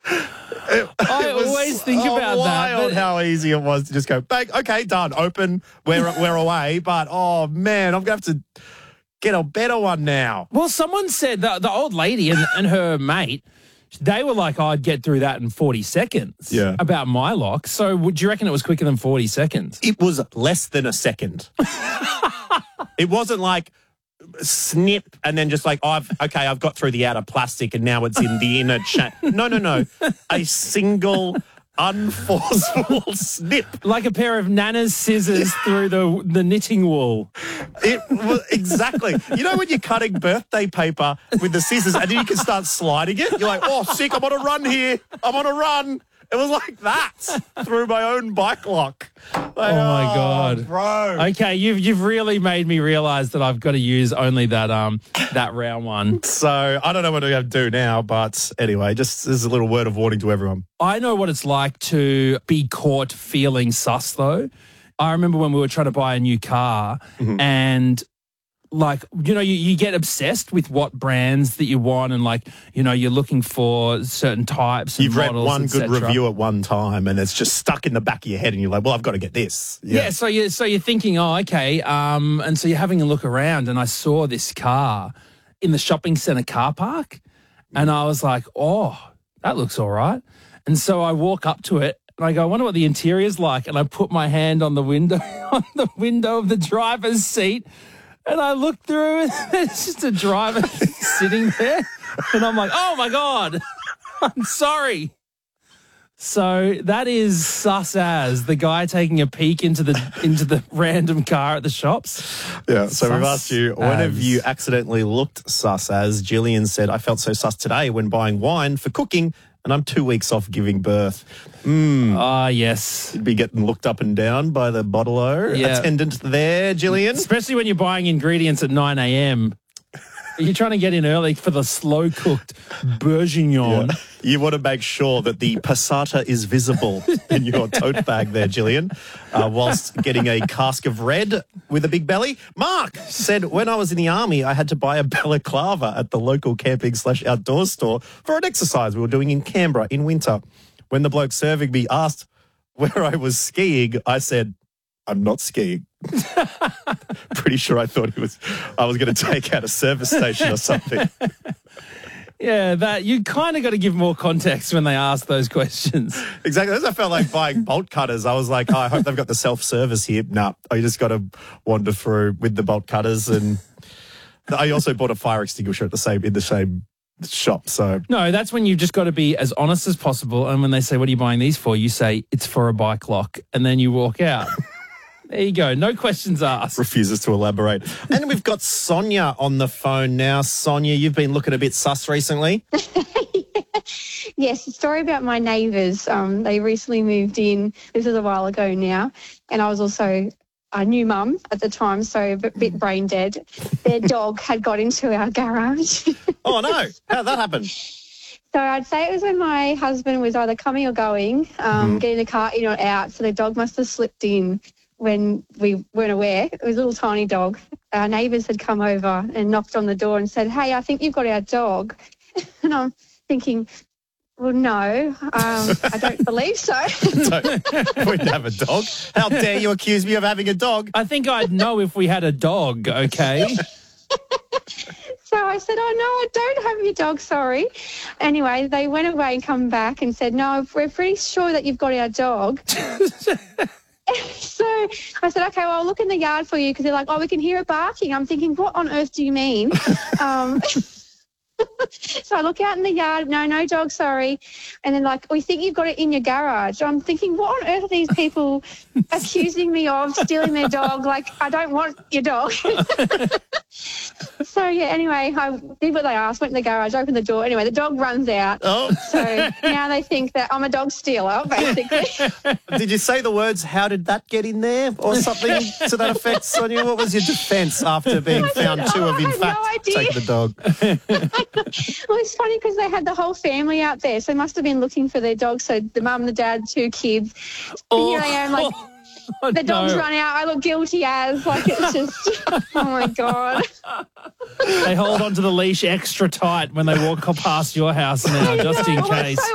I always think about that. But how easy it was to just go, bang, okay, done, open, we're away. But, oh, man, I'm going to have to get a better one now. Well, someone said that the old lady and her mate, they were like, I'd get through that in 40 seconds about my lock. So would you reckon it was quicker than 40 seconds? It was less than a second. It wasn't like snip and then just like, I've got through the outer plastic and now it's in the inner chain. No. A single unforceful snip. Like a pair of Nana's scissors through the knitting wool. It was exactly. You know when you're cutting birthday paper with the scissors and then you can start sliding it? You're like, oh, sick, I'm on a run here. I'm on a run. It was like that through my own bike lock. Like, oh, my God. Bro. Okay, you've really made me realise that I've got to use only that round one. So I don't know what I'm going to do now, but anyway, just as a little word of warning to everyone. I know what it's like to be caught feeling sus, though. I remember when we were trying to buy a new car and like, you know, you get obsessed with what brands that you want and like, you know, you're looking for certain types and You've read models, one good etc. review at one time and it's just stuck in the back of your head and you're like, well, I've got to get this. Yeah, so you're thinking, oh, okay, and so you're having a look around and I saw this car in the shopping centre car park and I was like, oh, that looks all right. And so I walk up to it and I go, I wonder what the interior's like. And I put my hand on the window of the driver's seat. And I look through and there's just a driver sitting there. And I'm like, oh, my God, I'm sorry. So that is sus as the guy taking a peek into the random car at the shops. Yeah, so we've asked you, when have you accidentally looked sus as? Gillian said, I felt so sus today when buying wine for cooking and I'm 2 weeks off giving birth. Ah, yes. You'd be getting looked up and down by the bottle-o attendant there, Gillian. Especially when you're buying ingredients at 9 a.m. You're trying to get in early for the slow-cooked bourguignon. Yeah. You want to make sure that the passata is visible in your tote bag there, Gillian, whilst getting a cask of red with a big belly. Mark said, when I was in the army, I had to buy a balaclava at the local camping/outdoor store for an exercise we were doing in Canberra in winter. When the bloke serving me asked where I was skiing, I said, I'm not skiing. Pretty sure I thought I was going to take out a service station or something. Yeah, that you kind of got to give more context when they ask those questions. Exactly. As I felt like buying bolt cutters, I was like, oh, I hope they've got the self-service here. No, I just got to wander through with the bolt cutters. And I also bought a fire extinguisher in the same shop. So no, that's when you've just got to be as honest as possible. And when they say, what are you buying these for? You say, it's for a bike lock. And then you walk out. There you go. No questions asked. Refuses to elaborate. And we've got Sonia on the phone now. Sonia, you've been looking a bit sus recently. Yes, a story about my neighbours. They recently moved in. This is a while ago now. And I was also a new mum at the time, so a bit brain dead. Their dog had got into our garage. Oh, no. How did that happen? So I'd say it was when my husband was either coming or going, getting the car in or out. So the dog must have slipped in when we weren't aware. It was a little tiny dog. Our neighbours had come over and knocked on the door and said, hey, I think you've got our dog. And I'm thinking, well, no, I don't believe so. We'd have a dog. How dare you accuse me of having a dog? I think I'd know if we had a dog, okay? So I said, oh, no, I don't have your dog, sorry. Anyway, they went away and come back and said, no, we're pretty sure that you've got our dog. So I said, okay, well, I'll look in the yard for you because they're like, oh, we can hear it barking. I'm thinking, what on earth do you mean? So I look out in the yard, no dog, sorry. And then like, we think you've got it in your garage. I'm thinking, what on earth are these people accusing me of stealing their dog? Like, I don't want your dog. So, yeah, anyway, I did what they asked, went to the garage, opened the door. Anyway, the dog runs out. Oh. So now they think that I'm a dog stealer, basically. Did you say the words, how did that get in there or something to that effect, Sonia? What was your defence after being found to have, in fact, taken the dog? Well, it's funny because they had the whole family out there, so they must have been looking for their dog. So the mum, the dad, 2 kids. And here I am, like, the dog's run out. I look guilty as, like, it's just, oh, my God. They hold onto the leash extra tight when they walk past your house now, just in case.